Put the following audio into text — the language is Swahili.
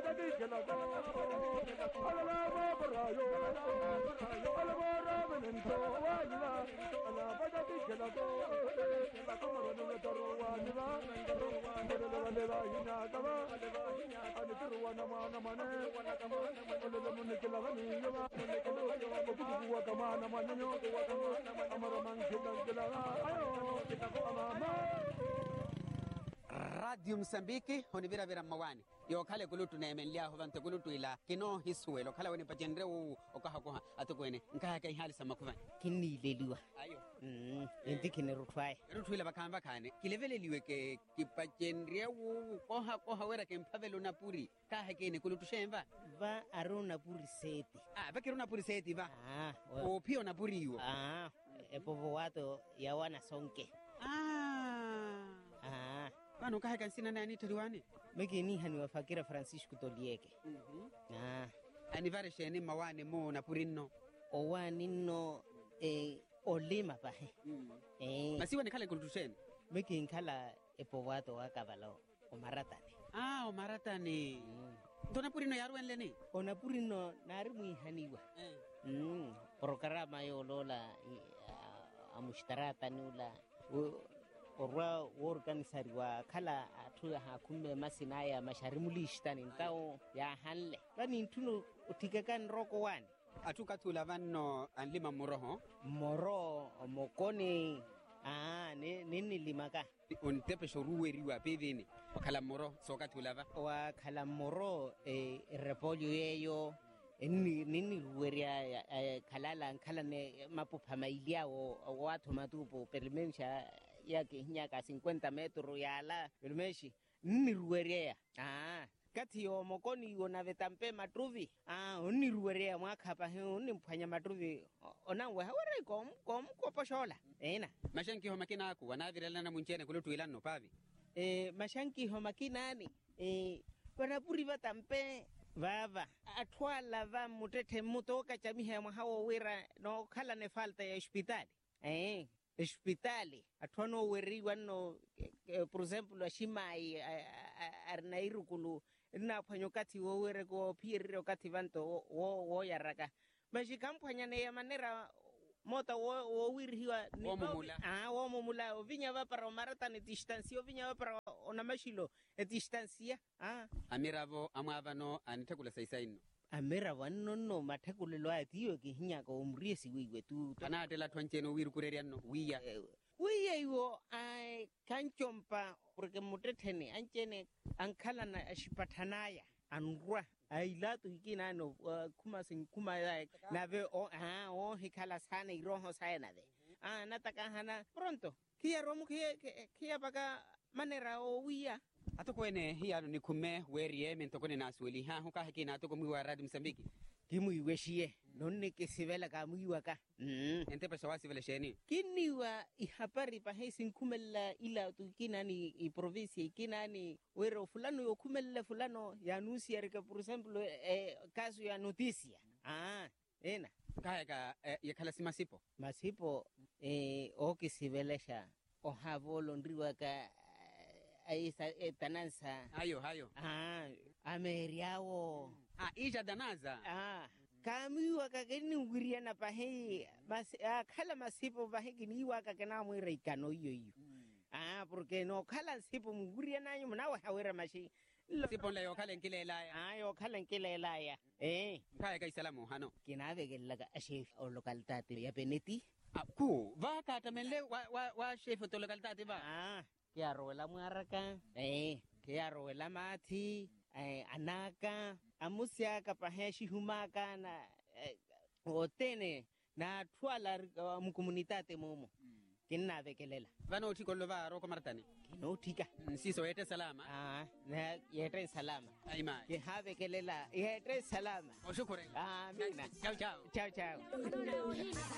Radio Msambiki honibira vira mawani yo kale kulutu na emenlia hovante kulutu ila kino hisuelo kala woni pajendre u okahakoha atokwene nkaya kai hali sama kuvani kini leliwa ayo indikine rutwaye rutwila bakamba kane kilevele liwe ke kipajendre u koha wera ke mpavelo na puri kaha kene kulutu shemba va aruna puri seti bakiruna puri seti va o pio na puri yo epovo wato ya wana sonke Kano kahe kansina nani turiwane? Meki ni hani wafakira Francisco Tolieke. Anivare sheni mawane mo na purinno. Owanino olima pahe. Masiwa ni kale kulutusheni? Meki nkala epovato wakavalo omaratane. Omaratane. Dona purino yaru enleni? Ona purino narimwi haniwa. Programa yo lola amushtarata nula. Orwa organisari wa kala atuya hakume masinaya masharimulishitani ntao ya hanle bani ntuno utikakan roko wani atuka tulavanno anlima moroho mokoni nini limaka untepe shoruweriwa pevini wakala moro soka tulava wakala moro repolyo yeyo nini ruweria kalala nkala ne mapupa mailiao watu matupo perlemensha yake nyaka 50 metro yala permeshi nini ruweria kati yo mokoni yo na vetampe matruvi uni ruweria mwakapa uni mphanya matruvi onangwe hawere kom poshola mashanki ho makina aku wanavirela na munchene kulutwila no pavi mashanki ho makinani wanapuri vatampe vava atwala va mutete mutoka chamihe mwahawo wira no khala ne falta ya hospitali hospitali atwano weriwa no por exemplo shimai arnairukulu na phanyokati wo were ko pierre okati vanto wo yaraka mashikampanya ne manera mota wo wirhiwa ni wo mumula vinya va para maratane distancia vinya va para ona mashilo distancia amiravo amavano anitakula saisaino amiravo no matakulelo atiyo ke hinya ko umriesi wiwe tu anatela twancheno wirukureriano wiya iwo kanchompa porque mutethene anchene ankhala na ashipathanaya anrwa ailatu ikinano kuma nave hikala sana iroho sana de nataka hana pronto kia romu kia baka manera o wiya atokwene hiano ni kume werie mentokone nasweli huka hakina atokomiwa Radio Msambiki kimuiweshie nonne kesivela kamuiwaka ente pesa wasivela sheni kiniwa ihapari pahesi nkumela ila tukinani i province ikinani wero fulano yokumela fulano ya nusi arika por ejemplo caso ya noticia ena kaya yakhala masipo okisivelesha ohavolo ndriwa ka aisa tanansa hayo ameriawo ija danaza kamiwa kakeni nguria na pahe khala masipo pahe kiniwa kakena mwira ikano iyo porque no khala sipo nguria nanyo mnawa hawera mashi sipo la yo khala nkilela yo khala nkilela ya kaya kai salamu hano kinave gelaga chef o localitate ya Beneti ku va katamele wa chef to localitate ba kia roela muaraka kia roela mati anaka amusia kapaheshi humaka na otene na twala mukomunitate momo kinna vekelela vano utikolo va roko martani kino tika nsiso yete salama na yete salama aima ke have kelela yete salama o shukran amina ciao ciao